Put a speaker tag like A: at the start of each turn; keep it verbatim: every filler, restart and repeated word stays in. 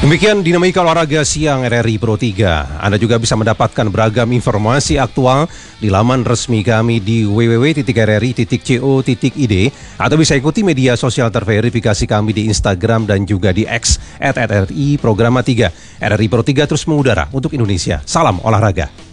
A: Demikian dinamika olahraga siang R R I Pro tiga. Anda juga bisa mendapatkan beragam informasi aktual di laman resmi kami di w w w titik r r i titik co titik i d atau bisa ikuti media sosial terverifikasi kami di Instagram dan juga di X at R R I Programa tiga. R R I Pro tiga terus mengudara untuk Indonesia. Salam olahraga.